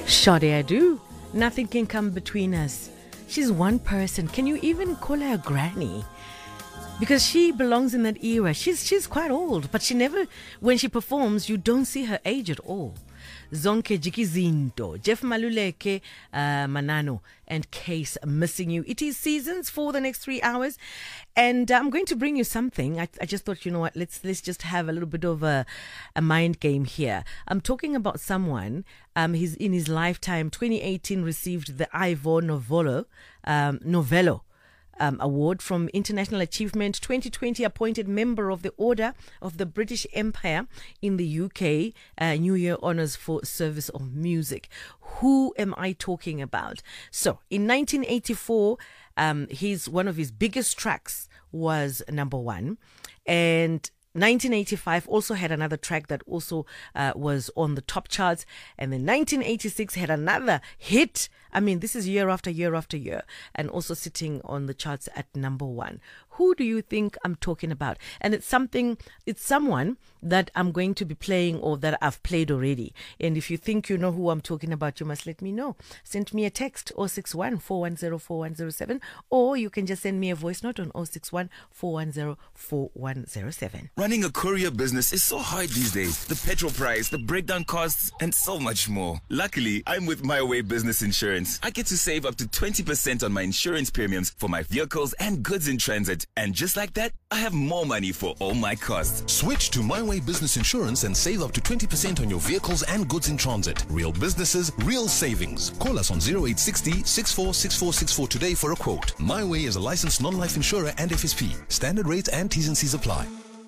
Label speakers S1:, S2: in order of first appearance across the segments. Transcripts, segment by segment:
S1: Shade I do. Nothing can come between us. She's one person. Can you even call her a granny? Because she belongs in that era. She's quite old, but she never, when she performs, you don't see her age at all. Zonke Jikizinto, Jeff Maluleke, Manano, and Case Missing You. It is Seasons for the next 3 hours, and I'm going to bring you something. I just thought, you know what, let's just have a little bit of a mind game here. I'm talking about someone. He's in his lifetime, 2018, received the Ivor Novello Award from International Achievement. 2020 appointed member of the Order of the British Empire in the UK. New Year honours for service of music. Who am I talking about? So in 1984, one of his biggest tracks was number one, and 1985 also had another track that also was on the top charts, and then 1986 had another hit. I mean, this is year after year after year, and also sitting on the charts at number one. Who do you think I'm talking about? And it's someone that I'm going to be playing, or that I've played already. And if you think you know who I'm talking about, you must let me know. Send me a text 061 410 4107, or you can just send me a voice note on 061 410 4107.
S2: Running a courier business is so hard these days. The petrol price, the breakdown costs, and so much more. Luckily, I'm with My Way Business Insurance. I get to save up to 20% on my insurance premiums for my vehicles and goods in transit. And just like that, I have more money for all my costs.
S3: Switch to My Way Business Insurance and save up to 20% on your vehicles and goods in transit. Real businesses, real savings. Call us on 0860 646464 today for a quote. My Way is a licensed non-life insurer and FSP. Standard rates and T's and C's apply.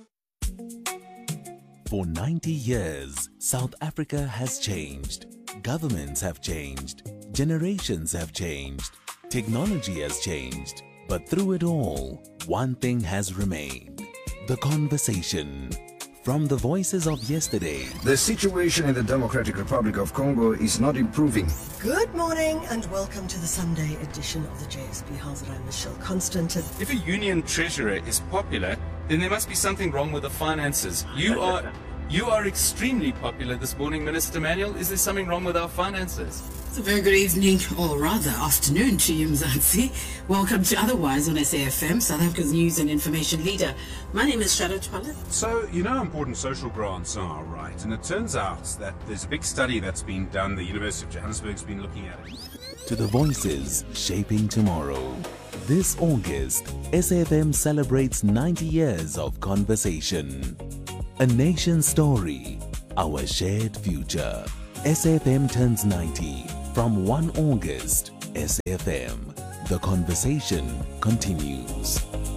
S4: For 90 years, South Africa has changed. Governments have changed. Generations have changed. Technology has changed. But through it all, one thing has remained. The conversation. From the voices of yesterday.
S5: The situation in the Democratic Republic of Congo is not improving.
S6: Good morning and welcome to the Sunday edition of the JSB House. I'm Michelle Constant.
S7: If a union treasurer is popular, then there must be something wrong with the finances. You are extremely popular this morning, Minister Manuel. Is there something wrong with our finances?
S8: It's a very good evening, or rather afternoon to you, Mzansi. Welcome to Otherwise on SAFM, South Africa's news and information leader. My name is Shadow Twala.
S9: So, you know how important social grants are, right? And it turns out that there's a big study that's been done. The University of Johannesburg's been looking at it.
S4: To the voices shaping tomorrow. This August, SAFM celebrates 90 years of conversation. A nation's story, our shared future. SAFM turns 90 from 1 August. SAFM, the conversation continues.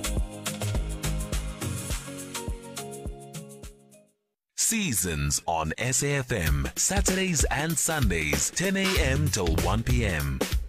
S4: Seasons on SAFM, Saturdays and Sundays, 10 a.m. till 1 p.m.